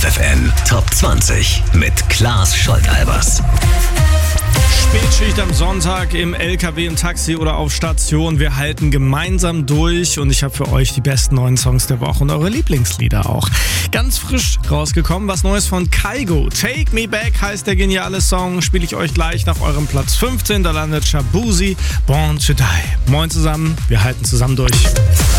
FFN Top 20 mit Klaas Scholtalbers. Spätschicht am Sonntag im LKW, im Taxi oder auf Station. Wir halten gemeinsam durch und ich habe für euch die besten neuen Songs der Woche und eure Lieblingslieder auch. Ganz frisch rausgekommen, was Neues von Kygo. Take Me Back heißt der geniale Song. Spiele ich euch gleich nach eurem Platz 15. Da landet Shaboozey, Born to Die. Moin zusammen, wir halten zusammen durch.